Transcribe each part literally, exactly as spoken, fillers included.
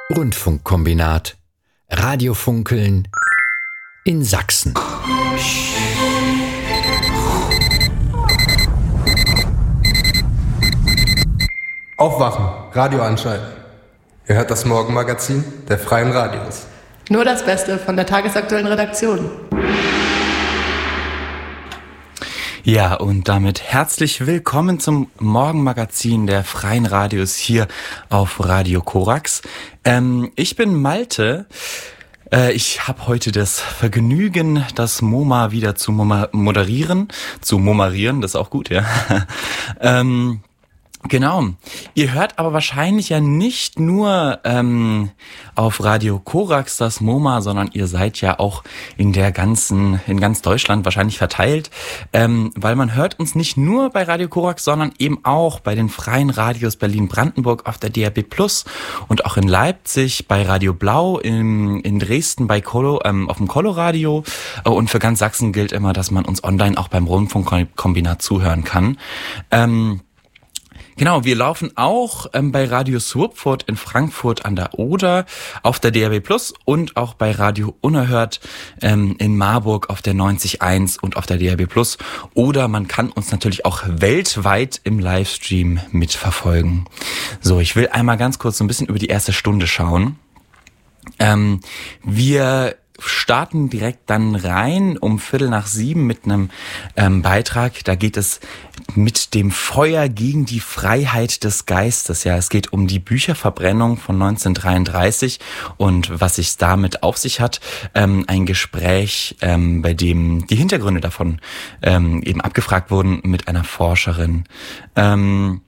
Rundfunkkombinat. Radiofunkeln in Sachsen. Aufwachen, Radio anschalten. Ihr hört das Morgenmagazin der Freien Radios. Nur das Beste von der tagesaktuellen Redaktion. Ja, und damit herzlich willkommen zum Morgenmagazin der Freien Radios hier auf Radio Korax. Ähm, ich bin Malte. Äh, ich habe heute das Vergnügen, das MoMA wieder zu moderieren. Zu momarieren, das ist auch gut, ja. ähm, Genau. Ihr hört aber wahrscheinlich ja nicht nur ähm, auf Radio Korax das MoMA, sondern ihr seid ja auch in der ganzen, in ganz Deutschland wahrscheinlich verteilt, ähm, weil man hört uns nicht nur bei Radio Korax, sondern eben auch bei den Freien Radios Berlin-Brandenburg auf der D A B Plus und auch in Leipzig bei Radio Blau, in, in Dresden bei Colo, ähm, auf dem Colo-Radio, und für ganz Sachsen gilt immer, dass man uns online auch beim Rundfunkkombinat zuhören kann. Ähm, Genau, wir laufen auch ähm, bei Radio Swupfurt in Frankfurt an der Oder auf der D A B Plus und auch bei Radio Unerhört ähm, in Marburg auf der neunzig Komma eins und auf der D A B Plus. Oder man kann uns natürlich auch weltweit im Livestream mitverfolgen. So, ich will einmal ganz kurz so ein bisschen über die erste Stunde schauen. Ähm, wir starten direkt dann rein um Viertel nach sieben mit einem ähm, Beitrag. Da geht es mit dem Feuer gegen die Freiheit des Geistes. Ja, es geht um die Bücherverbrennung von neunzehnhundertdreiunddreißig und was sich damit auf sich hat. Ähm, ein Gespräch, ähm, bei dem die Hintergründe davon ähm, eben abgefragt wurden mit einer Forscherin. Ähm,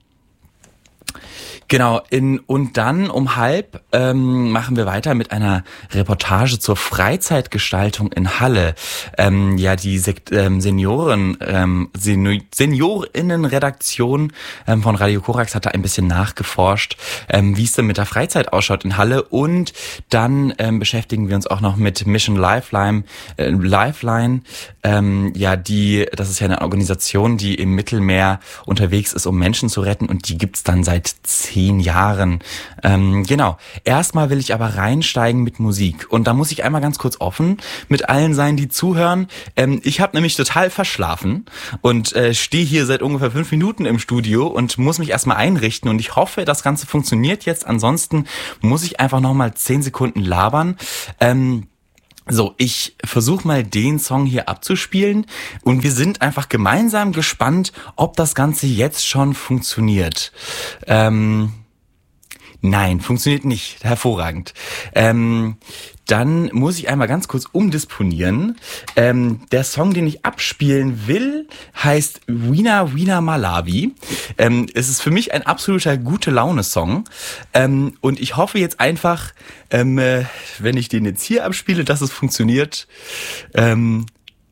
Genau, in, und dann um halb ähm, machen wir weiter mit einer Reportage zur Freizeitgestaltung in Halle. Ähm, ja, die Sek- ähm, Senioren, ähm, Sen- Seniorinnenredaktion ähm, von Radio Korax hat da ein bisschen nachgeforscht, ähm, wie es denn mit der Freizeit ausschaut in Halle. Und dann ähm, beschäftigen wir uns auch noch mit Mission Lifeline. Äh, Lifeline, ähm, ja, die, das ist ja eine Organisation, die im Mittelmeer unterwegs ist, um Menschen zu retten. Und die gibt's dann seit zehn Jahren. Ähm, genau. Erstmal will ich aber reinsteigen mit Musik. Und da muss ich einmal ganz kurz offen mit allen sein, die zuhören. Ähm, ich habe nämlich total verschlafen und äh, stehe hier seit ungefähr fünf Minuten im Studio und muss mich erstmal einrichten. Und ich hoffe, das Ganze funktioniert jetzt. Ansonsten muss ich einfach nochmal zehn Sekunden labern. Ähm, So, ich versuche mal den Song hier abzuspielen und wir sind einfach gemeinsam gespannt, ob das Ganze jetzt schon funktioniert. Ähm, nein, funktioniert nicht. Hervorragend. Ähm, dann muss ich einmal ganz kurz umdisponieren. Ähm, der Song, den ich abspielen will, heißt Wiener Wiener Malawi. Ähm, es ist für mich ein absoluter Gute-Laune-Song. Ähm, und ich hoffe jetzt einfach, ähm, äh, wenn ich den jetzt hier abspiele, dass es funktioniert. Ähm,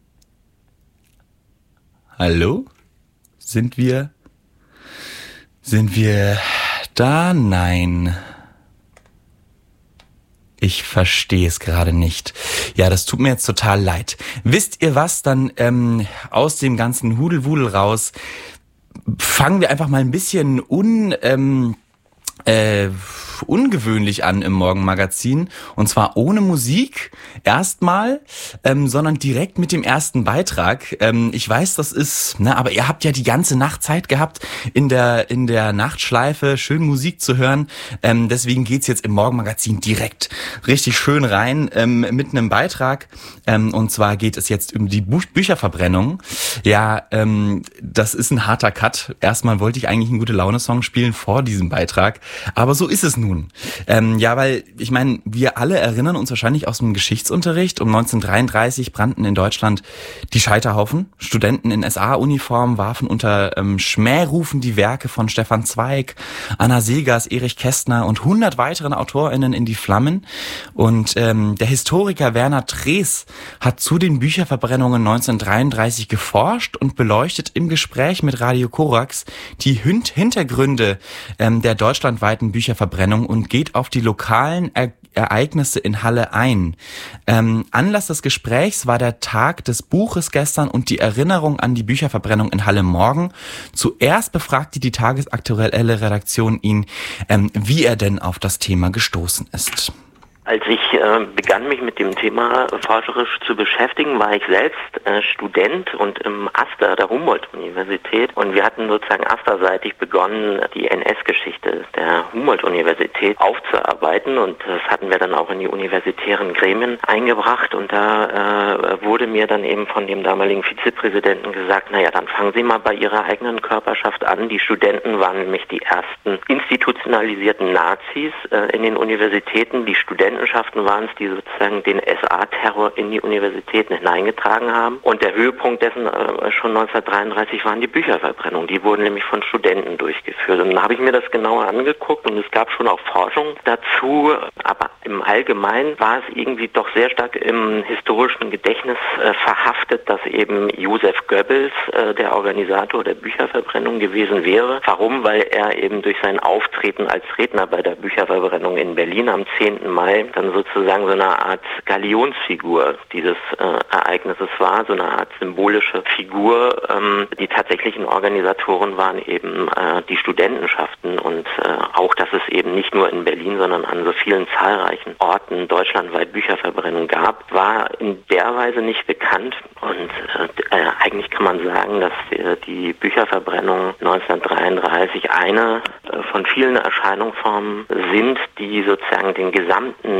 hallo? Sind wir... Sind wir da? Nein. Ich verstehe es gerade nicht. Ja, das tut mir jetzt total leid. Wisst ihr was? Dann ähm, aus dem ganzen Hudelwudel raus fangen wir einfach mal ein bisschen un... Ähm, Äh, ungewöhnlich an im Morgenmagazin, und zwar ohne Musik erstmal, ähm, sondern direkt mit dem ersten Beitrag. Ähm, ich weiß, das ist, ne, aber ihr habt ja die ganze Nacht Zeit gehabt, in der in der Nachtschleife schön Musik zu hören. Ähm, deswegen geht's jetzt im Morgenmagazin direkt richtig schön rein ähm, mit einem Beitrag. Ähm, und zwar geht es jetzt um die Buch- Bücherverbrennung. Ja, ähm, das ist ein harter Cut. Erstmal wollte ich eigentlich einen Gute-Laune-Song spielen vor diesem Beitrag. Aber so ist es nun. Ähm, ja, weil, ich meine, wir alle erinnern uns wahrscheinlich aus dem Geschichtsunterricht. Um neunzehnhundertdreiunddreißig brannten in Deutschland die Scheiterhaufen. Studenten in S A-Uniform warfen unter ähm, Schmährufen die Werke von Stefan Zweig, Anna Seghers, Erich Kästner und hundert weiteren AutorInnen in die Flammen. Und ähm, der Historiker Werner Drees hat zu den Bücherverbrennungen neunzehnhundertdreiunddreißig geforscht und beleuchtet im Gespräch mit Radio Korax die Hintergründe ähm, der deutschlandweiten Bücherverbrennungen Bücherverbrennung und geht auf die lokalen er- Ereignisse in Halle ein. Ähm, Anlass des Gesprächs war der Tag des Buches gestern und die Erinnerung an die Bücherverbrennung in Halle morgen. Zuerst befragte die tagesaktuelle Redaktion ihn, ähm, wie er denn auf das Thema gestoßen ist. Als ich äh, begann, mich mit dem Thema forscherisch zu beschäftigen, war ich selbst äh, Student und im AStA der Humboldt-Universität. Und wir hatten sozusagen AStA-seitig begonnen, die N S-Geschichte der Humboldt-Universität aufzuarbeiten. Und das hatten wir dann auch in die universitären Gremien eingebracht. Und da äh, wurde mir dann eben von dem damaligen Vizepräsidenten gesagt, naja, dann fangen Sie mal bei Ihrer eigenen Körperschaft an. Die Studenten waren nämlich die ersten institutionalisierten Nazis äh, in den Universitäten. Die Studenten Studentenschaften waren es, die sozusagen den S A-Terror in die Universitäten hineingetragen haben. Und der Höhepunkt dessen äh, schon neunzehnhundertdreiunddreißig waren die Bücherverbrennungen. Die wurden nämlich von Studenten durchgeführt. Und dann habe ich mir das genauer angeguckt und es gab schon auch Forschung dazu. Aber im Allgemeinen war es irgendwie doch sehr stark im historischen Gedächtnis äh, verhaftet, dass eben Joseph Goebbels äh, der Organisator der Bücherverbrennung gewesen wäre. Warum? Weil er eben durch sein Auftreten als Redner bei der Bücherverbrennung in Berlin am zehnten Mai dann sozusagen so eine Art Galionsfigur dieses äh, Ereignisses war, so eine Art symbolische Figur. Ähm, die tatsächlichen Organisatoren waren eben äh, die Studentenschaften und äh, auch, dass es eben nicht nur in Berlin, sondern an so vielen zahlreichen Orten deutschlandweit Bücherverbrennung gab, war in der Weise nicht bekannt. Und äh, äh, eigentlich kann man sagen, dass äh, die Bücherverbrennung neunzehnhundertdreiunddreißig eine äh, von vielen Erscheinungsformen sind, die sozusagen den gesamten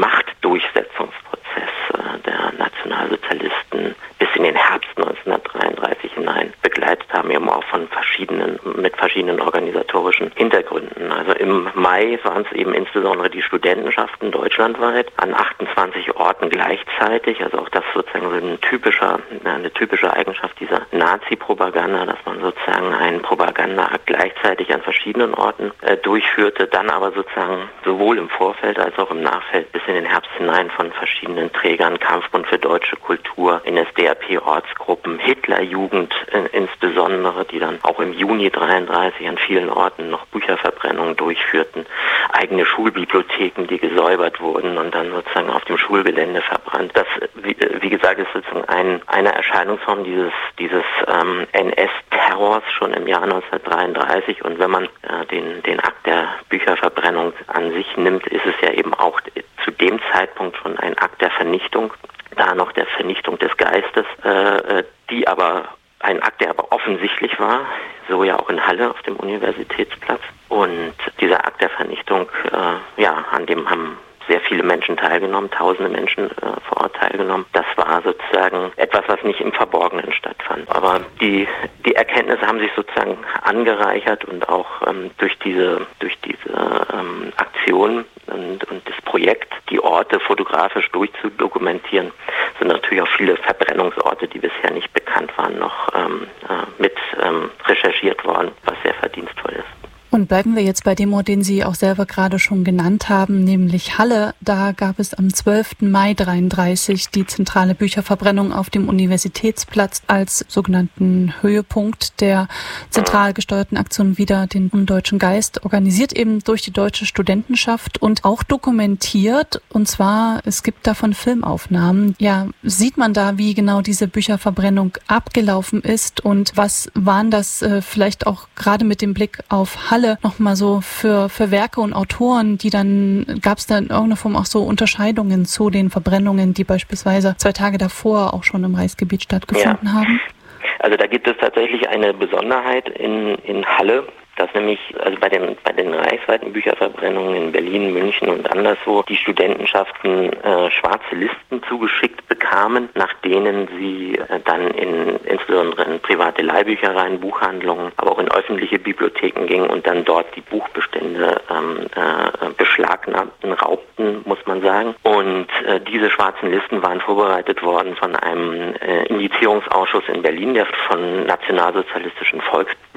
Machtdurchsetzungsprozess äh, der Nationalsozialisten bis in den Herbst neunzehnhundertdreiunddreißig hinein begleitet haben, eben auch von verschiedenen, mit verschiedenen organisatorischen Hintergründen. Also im Mai waren es eben insbesondere die Studentenschaften deutschlandweit an achtundzwanzig Orten gleichzeitig. Also auch das sozusagen so ein typischer, eine typische Eigenschaft dieser Nazi-Propaganda, dass man sozusagen einen Propagandaakt gleichzeitig an verschiedenen Orten äh, durchführte, dann aber sozusagen sowohl im Vorfeld als auch im Nachfeld bis in den Herbst hinein von verschiedenen Trägern, Kampfbund für deutsche Kultur, N S D A P-Ortsgruppen, Hitlerjugend äh, insbesondere, die dann auch im Juni dreiunddreißig an vielen Orten noch Bücherverbrennungen durchführten, eigene Schulbibliotheken, die gesäubert wurden und dann sozusagen auf dem Schulgelände verbrannt. Das, wie, wie gesagt, ist sozusagen ein, eine Erscheinungsform dieses, dieses ähm, N S-Terrors schon im Jahr neunzehnhundertdreiunddreißig. Und wenn man äh, den, den Akt der Bücherverbrennung an sich nimmt, ist es ja eben auch zu dem Zeitpunkt schon ein Akt der Vernichtung, da noch der Vernichtung des Geistes, äh, die aber ein Akt, der aber offensichtlich war, so ja auch in Halle auf dem Universitätsplatz. Und dieser Akt der Vernichtung, äh, ja, an dem haben sehr viele Menschen teilgenommen, tausende Menschen äh, vor Ort teilgenommen. Das war sozusagen etwas, was nicht im Verborgenen stattfand. Aber die, die Erkenntnisse haben sich sozusagen angereichert und auch ähm, durch diese, durch diese ähm, Aktion und, und das Projekt, die Orte fotografisch durchzudokumentieren, sind natürlich auch viele Verbrennungsorte, die bisher nicht bekannt waren, noch ähm, äh, mit ähm, recherchiert worden, was sehr verdienstvoll ist. Und bleiben wir jetzt bei dem Ort, den Sie auch selber gerade schon genannt haben, nämlich Halle. Da gab es am zwölften Mai dreiunddreißig die zentrale Bücherverbrennung auf dem Universitätsplatz als sogenannten Höhepunkt der zentral gesteuerten Aktion Wider den undeutschen Geist, organisiert eben durch die deutsche Studentenschaft und auch dokumentiert. Und zwar, es gibt davon Filmaufnahmen. Ja, sieht man da, wie genau diese Bücherverbrennung abgelaufen ist und was waren das äh, vielleicht auch gerade mit dem Blick auf Halle nochmal so für, für Werke und Autoren, die dann, gab es da in irgendeiner Form auch so Unterscheidungen zu den Verbrennungen, die beispielsweise zwei Tage davor auch schon im Reichsgebiet stattgefunden ja. haben? Also da gibt es tatsächlich eine Besonderheit in, in Halle, dass nämlich also bei den bei den reichsweiten Bücherverbrennungen in Berlin, München und anderswo die Studentenschaften äh, schwarze Listen zugeschickt bekamen, nach denen sie äh, dann in insbesondere in private Leihbüchereien, Buchhandlungen, aber auch in öffentliche Bibliotheken gingen und dann dort die Buchbestände ähm, äh, beschlagnahmten, raubten, muss man sagen. Und äh, diese schwarzen Listen waren vorbereitet worden von einem äh, Indizierungsausschuss in Berlin, der von nationalsozialistischen Volksbibliotheken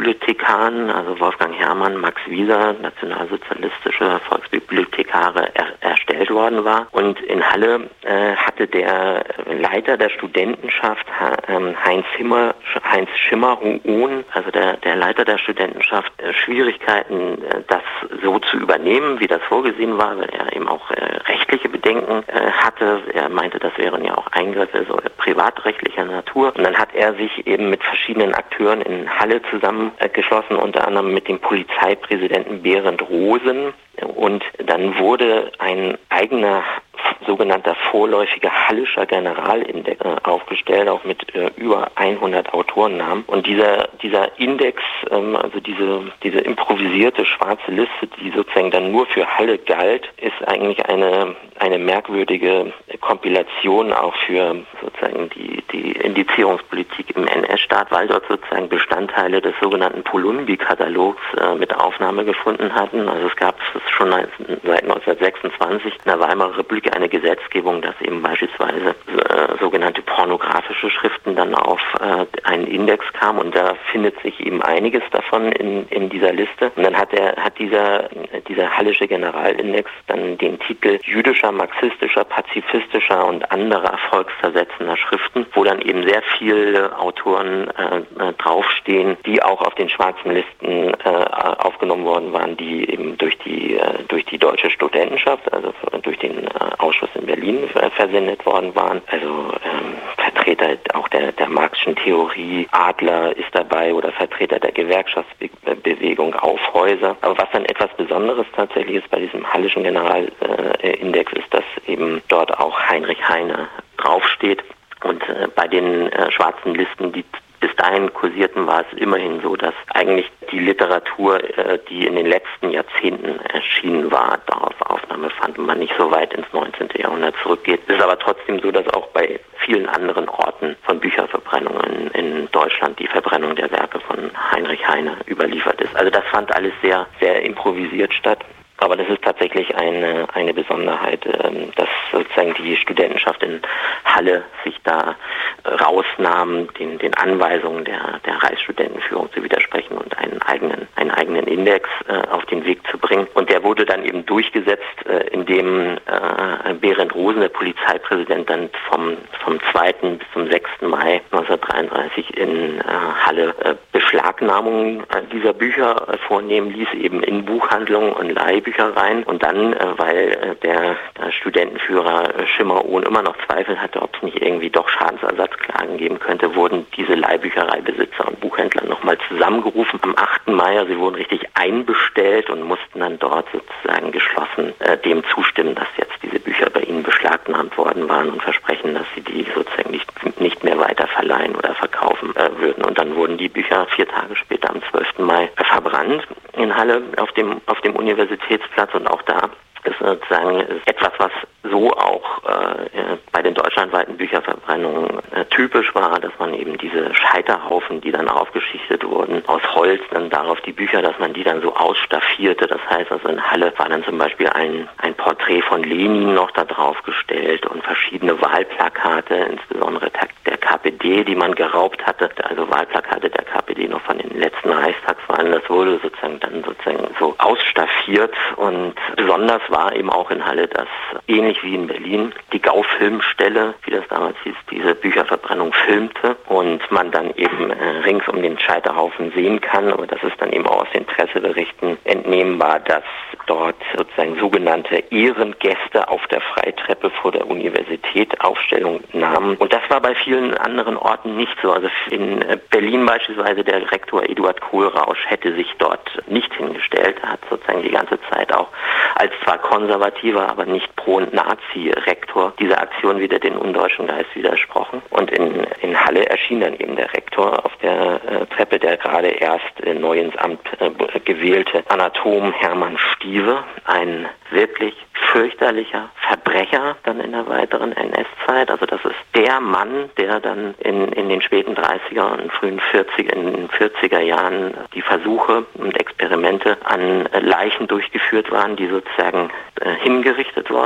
Volksbibliothekaren, also Wolfgang Herrmann, Max Wieser, nationalsozialistische Volksbibliothekare, er, erstellt worden war. Und in Halle äh, hatte der Leiter der Studentenschaft, äh, Heinz Schimmer, Heinz Schimmer-Hohn, also der, der Leiter der Studentenschaft, äh, Schwierigkeiten, äh, das so zu übernehmen, wie das vorgesehen war, weil er eben auch äh, rechtliche Bedenken äh, hatte. Er meinte, das wären ja auch Eingriffe so privatrechtlicher Natur. Und dann hat er sich eben mit verschiedenen Akteuren in Halle zusammengeschlossen, äh, unter anderem mit dem Polizeipräsidenten Berend Rosen. Und dann wurde ein eigener sogenannter vorläufiger Hallischer Generalindex äh, aufgestellt, auch mit äh, über hundert Autorennamen. Und dieser dieser Index, ähm, also diese diese improvisierte schwarze Liste, die sozusagen dann nur für Halle galt, ist eigentlich eine eine merkwürdige Kompilation auch für sozusagen die die Indizierungspolitik im N S-Staat, weil dort sozusagen Bestandteile des sogenannten Polunbi-Katalogs äh, mit Aufnahme gefunden hatten. Also es gab schon seit neunzehnhundertsechsundzwanzig in der Weimarer Republik eine Gesetzgebung, dass eben beispielsweise äh, sogenannte pornografische Schriften dann auf äh, einen Index kamen, und da findet sich eben einiges davon in, in dieser Liste. Und dann hat er hat dieser dieser Hallische Generalindex dann den Titel jüdischer, marxistischer, pazifistischer und anderer volkszersetzender Schriften, wo dann eben sehr viele Autoren äh, draufstehen, die auch auf den schwarzen Listen äh, aufgenommen worden waren, die eben durch die äh, durch die deutsche Studentenschaft, also durch den äh, Ausschuss in Berlin äh, versendet worden waren. Also ähm, Vertreter auch der, der Marxischen Theorie, Adler ist dabei, oder Vertreter der Gewerkschaftsbewegung, Aufhäuser. Aber was dann etwas Besonderes tatsächlich ist bei diesem Hallischen Generalindex, ist, dass eben dort auch Heinrich Heine draufsteht. Und äh, bei den äh, schwarzen Listen, die bis dahin kursierten, war es immerhin so, dass eigentlich die Literatur, äh, die in den letzten Jahrzehnten erschienen war, darauf Aufnahme fand und man nicht so weit ins neunzehnten Jahrhundert zurückgeht. Es ist aber trotzdem so, dass auch bei vielen anderen Orten von Bücherverbrennungen in Deutschland die Verbrennung der Werke von Heinrich Heine überliefert ist. Also das fand alles sehr, sehr improvisiert statt. Aber das ist tatsächlich eine eine Besonderheit, dass sozusagen die Studentenschaft in Halle sich da rausnahm, den den Anweisungen der der Reichsstudentenführung zu widersprechen und einen eigenen einen eigenen Index äh, auf den Weg zu bringen. Und der wurde dann eben durchgesetzt, äh, indem äh, Berend Rosen, der Polizeipräsident, dann vom vom zweiten bis zum sechsten Mai neunzehnhundertdreiunddreißig in äh, Halle äh, Beschlagnahmungen äh, dieser Bücher äh, vornehmen ließ, eben in Buchhandlungen und Leihbüchereien. Rein. Und dann, äh, weil äh, der, der Studentenführer äh, Schimmer-Ohn immer noch Zweifel hatte, ob es nicht irgendwie doch Schadensersatzklagen geben könnte, wurden diese Leihbüchereibesitzer und Buchhändler nochmal zusammengerufen. Am achten Mai, also sie wurden richtig einbestellt und mussten dann dort sozusagen geschlossen äh, dem zustimmen, dass jetzt diese Bücher bei ihnen beschlagnahmt worden waren, und versprechen, dass sie die sozusagen nicht, nicht mehr weiter verleihen oder verkaufen äh, würden. Und dann wurden die Bücher vier Tage später am zwölften Mai äh, verbrannt in Halle auf dem auf dem Universitätsplatz. Und auch da ist sozusagen etwas, was so auch äh, bei den deutschlandweiten Bücherverbrennungen äh, typisch war, dass man eben diese Scheiterhaufen, die dann aufgeschichtet wurden, aus Holz, dann darauf die Bücher, dass man die dann so ausstaffierte. Das heißt, also in Halle war dann zum Beispiel ein, ein Porträt von Lenin noch da drauf gestellt und verschiedene Wahlplakate, insbesondere der K P D, die man geraubt hatte, also Wahlplakate der K P D noch von den letzten Reichstagswahlen. Das wurde sozusagen dann sozusagen so ausstaffiert. Und besonders war eben auch in Halle, dass ähnlich wie in Berlin die Gau-Filmstelle, wie das damals hieß, diese Bücherverbrennung filmte und man dann eben äh, rings um den Scheiterhaufen sehen kann. Aber das ist dann eben auch aus den Presseberichten entnehmbar, dass dort sozusagen sogenannte Ehrengäste auf der Freitreppe vor der Universität Aufstellung nahmen. Und das war bei vielen anderen Orten nicht so. Also in Berlin beispielsweise der Rektor Eduard Kohlrausch hätte sich dort nicht hingestellt. Er hat sozusagen die ganze Zeit auch als zwar konservativer, aber nicht pro-Nazi-Rektor dieser Aktion wieder den undeutschen Geist widersprochen. Und in, in Halle erschien dann eben der Rektor auf der äh, Treppe, der gerade erst äh, neu ins Amt äh, gewählte Anatom Hermann Stiewe, ein wirklich fürchterlicher Verbrecher dann in der weiteren N S-Zeit. Also das ist der Mann, der dann in, in den späten dreißiger und frühen vierziger, in den vierziger Jahren die Versuche und Experimente an Leichen durchgeführt waren, die sozusagen äh, hingerichtet worden waren,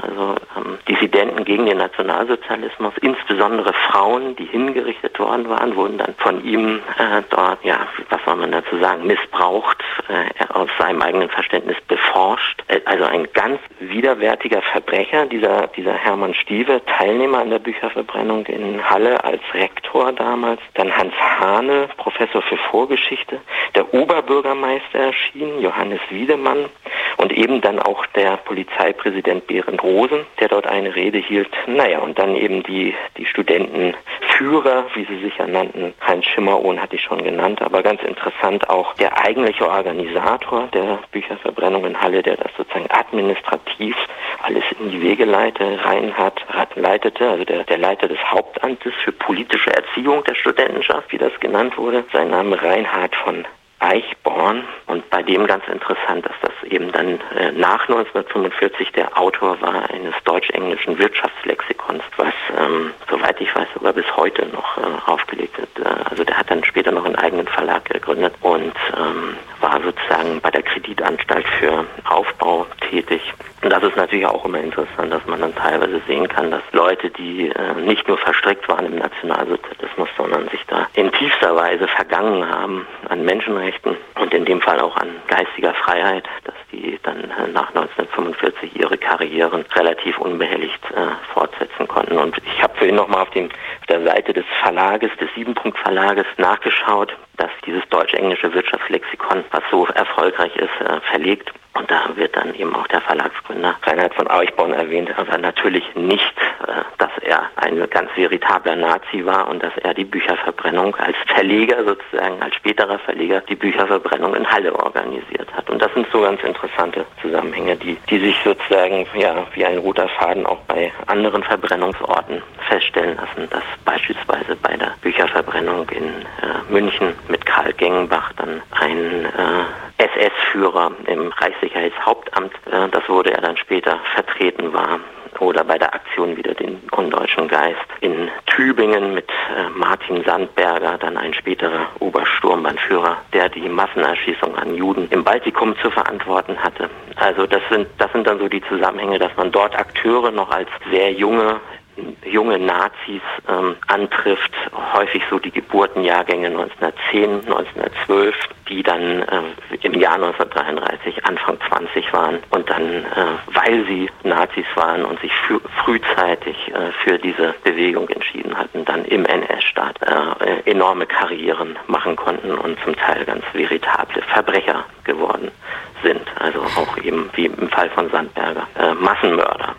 also ähm, Dissidenten gegen den Nationalsozialismus, insbesondere Frauen, die hingerichtet worden waren, wurden dann von ihm äh, dort, ja, was soll man dazu sagen, missbraucht, äh, aus seinem eigenen Verständnis beforscht. Äh, also ein ganz widerwärtiger Verbrecher, dieser, dieser Hermann Stiewe, Teilnehmer an der Bücherverbrennung in Halle als Rektor damals. Dann Hans Hahne, Professor für Vorgeschichte, der Oberbürgermeister erschien, Johannes Wiedemann, und eben dann auch der Polizeipräsident Berend Rosen, der dort eine Rede hielt. Naja, und dann eben die, die Studentenführer, wie sie sich ja nannten, Heinz Schimmerohn hatte ich schon genannt, aber ganz interessant auch der eigentliche Organisator der Bücherverbrennung in Halle, der das sozusagen administrativ alles in die Wege leitete, Reinhard leitete, also der, der Leiter des Hauptamtes für politische Erziehung der Studentenschaft, wie das genannt wurde. Sein Name Reinhard von Eichborn, und bei dem ganz interessant, dass das eben dann äh, nach neunzehnhundertfünfundvierzig der Autor war eines deutsch-englischen Wirtschaftslexikons, was, ähm, soweit ich weiß, sogar bis heute noch äh, aufgelegt wird. Äh, also der hat dann später noch einen eigenen Verlag gegründet und ähm, war sozusagen bei der Kreditanstalt für Aufbau tätig. Und das ist natürlich auch immer interessant, dass man dann teilweise sehen kann, dass Leute, die äh, nicht nur verstrickt waren im Nationalsozialismus, sondern sich da in tiefster Weise vergangen haben an Menschenrechten und in dem Fall auch an geistiger Freiheit, dass die dann äh, nach neunzehnhundertfünfundvierzig ihre Karrieren relativ unbehelligt äh, fortsetzen konnten. Und ich habe vorhin nochmal auf, dem, auf der Seite des Verlages, des Siebenpunkt-Verlages nachgeschaut, dass dieses deutsch-englische Wirtschaftslexikon, was so erfolgreich ist, äh, verlegt. Und da wird dann eben auch der Verlagsgründer Reinhard von Eichborn erwähnt, aber natürlich nicht, äh, dass er ein ganz veritabler Nazi war und dass er die Bücherverbrennung als Verleger sozusagen, als späterer Verleger, die Bücherverbrennung in Halle organisiert hat. Und das sind so ganz interessante Zusammenhänge, die, die sich sozusagen ja wie ein roter Faden auch bei anderen Verbrennungsorten feststellen lassen, dass beispielsweise bei der Bücherverbrennung in äh, München mit Karl Gengenbach dann ein äh, S S-Führer im Reichssicherheitshauptamt, äh, das wurde er dann später vertreten war, oder bei der Aktion wieder den undeutschen Geist in Tübingen mit äh, Martin Sandberger, dann ein späterer Obersturmbannführer, der die Massenerschießung an Juden im Baltikum zu verantworten hatte. Also das sind das sind dann so die Zusammenhänge, dass man dort Akteure noch als sehr junge junge Nazis ähm, antrifft, häufig so die Geburtenjahrgänge neunzehnhundertzehn, neunzehnhundertzwölf, die dann äh, im Jahr neunzehnhundertdreiunddreißig Anfang zwanzig waren und dann, äh, weil sie Nazis waren und sich frü- frühzeitig äh, für diese Bewegung entschieden hatten, dann im N S-Staat äh, enorme Karrieren machen konnten und zum Teil ganz veritable Verbrecher geworden sind. Also auch eben wie im Fall von Sandberger, äh, Massenmörder.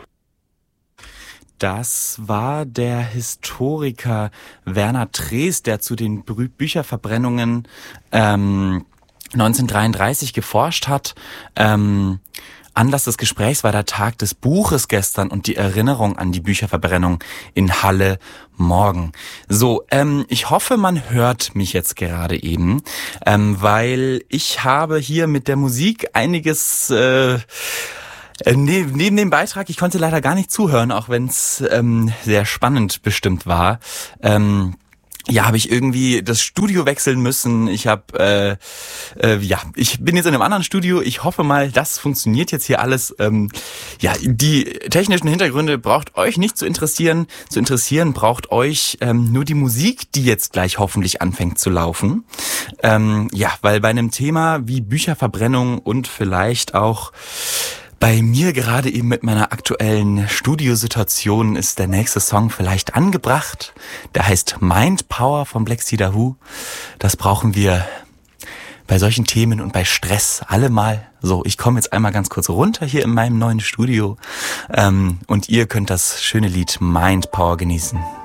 Das war der Historiker Werner Trees, der zu den Bü- Bücherverbrennungen ähm, neunzehnhundertdreiunddreißig geforscht hat. Ähm, Anlass des Gesprächs war der Tag des Buches gestern und die Erinnerung an die Bücherverbrennung in Halle morgen. So, ähm, ich hoffe, man hört mich jetzt gerade eben, ähm, weil ich habe hier mit der Musik einiges... Äh, Ne, neben dem Beitrag, ich konnte leider gar nicht zuhören, auch wenn es ähm, sehr spannend bestimmt war. Ähm, ja, habe ich irgendwie das Studio wechseln müssen. Ich habe, äh, äh, ja, ich bin jetzt in einem anderen Studio. Ich hoffe mal, das funktioniert jetzt hier alles. Ähm, ja, die technischen Hintergründe braucht euch nicht zu interessieren. Zu interessieren braucht euch ähm, nur die Musik, die jetzt gleich hoffentlich anfängt zu laufen. Ähm, ja, weil bei einem Thema wie Bücherverbrennung und vielleicht auch bei mir gerade eben mit meiner aktuellen Studiosituation ist der nächste Song vielleicht angebracht. Der heißt Mind Power von Black Cedar Who. Das brauchen wir bei solchen Themen und bei Stress alle mal. So, ich komme jetzt einmal ganz kurz runter hier in meinem neuen Studio ähm, und ihr könnt das schöne Lied Mind Power genießen.